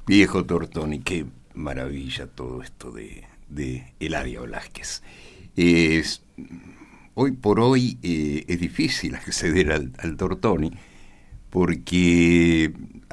Viejo Tortoni, qué maravilla todo esto de Eladia Velázquez. Es, hoy por hoy es difícil acceder al Tortoni porque